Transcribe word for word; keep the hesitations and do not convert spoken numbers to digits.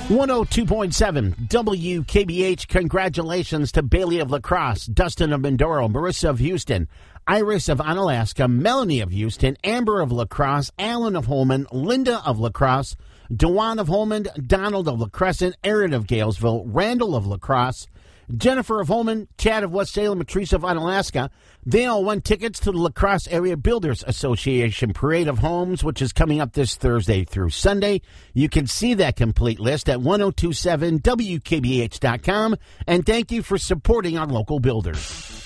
one oh two point seven W K B H. Congratulations to Bailey of La Crosse, Dustin of Mindoro, Marissa of Houston, Iris of Onalaska, Melanie of Houston, Amber of La Crosse, Alan of Holman, Linda of La Crosse, Dewan of Holman, Donald of La Crescent, Aaron of Galesville, Randall of La Crosse, Jennifer of Holman, Chad of West Salem, and Teresa of Onalaska. They all won tickets to the La Crosse Area Builders Association Parade of Homes, which is coming up this Thursday through Sunday. You can see that complete list at ten twenty-seven W K B H dot com. And thank you for supporting our local builders.